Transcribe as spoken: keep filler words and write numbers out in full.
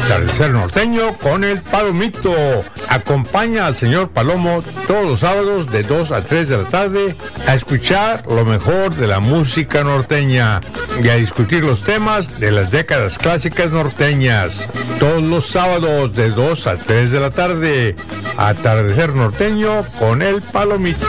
Atardecer Norteño con el Palomito. Acompaña al señor Palomo todos los sábados de dos a tres de la tarde a escuchar lo mejor de la música norteña y a discutir los temas de las décadas clásicas norteñas. Todos los sábados de dos a tres de la tarde. Atardecer Norteño con el Palomito.